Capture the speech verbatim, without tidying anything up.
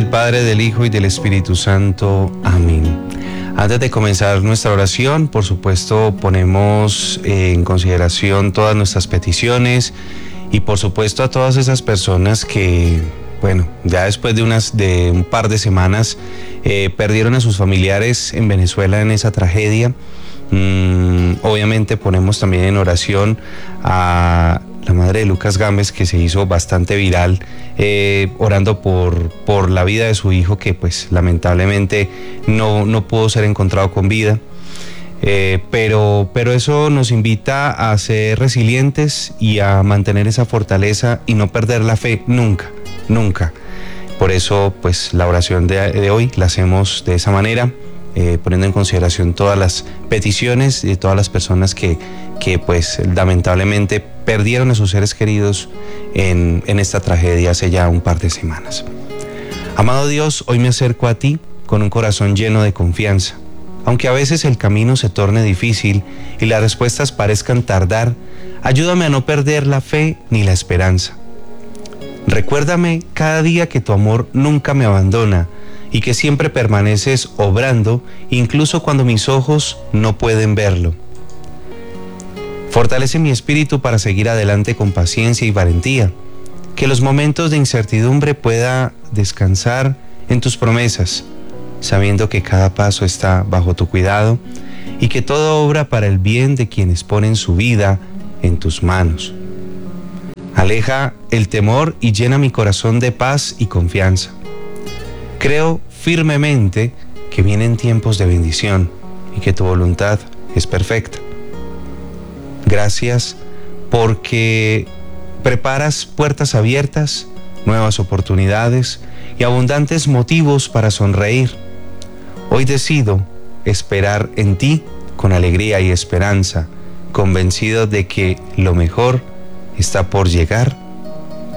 del Padre, del Hijo y del Espíritu Santo. Amén. Antes de comenzar nuestra oración, por supuesto, ponemos en consideración todas nuestras peticiones y por supuesto a todas esas personas que, bueno, ya después de, unas, de un par de semanas eh, perdieron a sus familiares en Venezuela en esa tragedia. Mm, obviamente ponemos también en oración a la madre de Lucas Gámez, que se hizo bastante viral, eh, orando por, por la vida de su hijo, que pues lamentablemente no, no pudo ser encontrado con vida. Eh, pero, pero eso nos invita a ser resilientes y a mantener esa fortaleza y no perder la fe nunca, nunca. Por eso pues la oración de, de hoy la hacemos de esa manera, eh, poniendo en consideración todas las peticiones de todas las personas que, que pues lamentablemente perdieron a sus seres queridos en, en esta tragedia hace ya un par de semanas. Amado Dios, hoy me acerco a ti con un corazón lleno de confianza. Aunque a veces el camino se torne difícil y las respuestas parezcan tardar, ayúdame a no perder la fe ni la esperanza. Recuérdame cada día que tu amor nunca me abandona y que siempre permaneces obrando, incluso cuando mis ojos no pueden verlo. Fortalece mi espíritu para seguir adelante con paciencia y valentía, que los momentos de incertidumbre pueda descansar en tus promesas, sabiendo que cada paso está bajo tu cuidado y que todo obra para el bien de quienes ponen su vida en tus manos. Aleja el temor y llena mi corazón de paz y confianza. Creo firmemente que vienen tiempos de bendición y que tu voluntad es perfecta. Gracias porque preparas puertas abiertas, nuevas oportunidades y abundantes motivos para sonreír. Hoy decido esperar en ti con alegría y esperanza, convencido de que lo mejor está por llegar